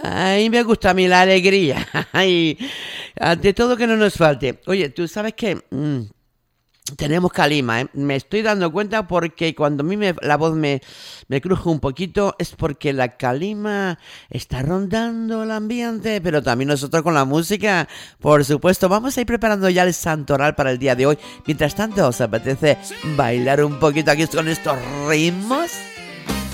Ay, me gusta a mí la alegría. Ay, ante todo que no nos falte. Oye, tú sabes que tenemos calima, ¿eh? Me estoy dando cuenta porque cuando a mí la voz me cruje un poquito es porque la calima está rondando el ambiente, pero también nosotros con la música, por supuesto. Vamos a ir preparando ya el santoral para el día de hoy. Mientras tanto, ¿os apetece bailar un poquito aquí con estos ritmos?